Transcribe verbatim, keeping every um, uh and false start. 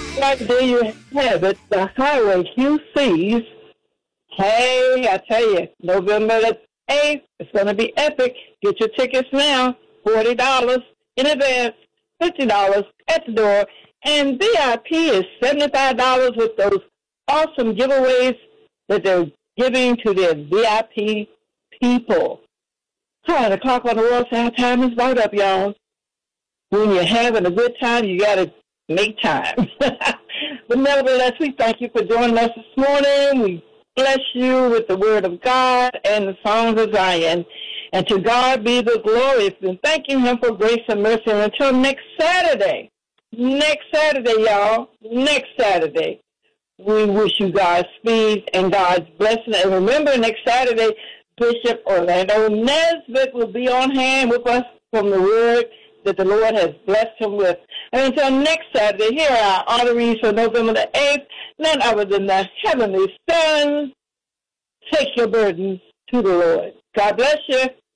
Right there you have it, the highway Q Cs. Hey, I tell you, November the eighth, it's going to be epic. Get your tickets now, forty dollars in advance, fifty dollars at the door, and V I P is seventy-five dollars with those awesome giveaways that they're giving to their V I P people. Hi, the clock on the wall says our time is about up, y'all. When you're having a good time, you got to make time. But nevertheless, we thank you for joining us this morning. We bless you with the word of God and the songs of Zion. And to God be the glory. And thanking him for grace and mercy. And until next Saturday, next Saturday, y'all, next Saturday, we wish you God's speed and God's blessing. And remember, next Saturday, Bishop Orlando Nesbitt will be on hand with us from the word that the Lord has blessed him with. And until next Saturday, here are our honorees for November the eighth, none other than the Heavenly Son. Take your burdens to the Lord. God bless you.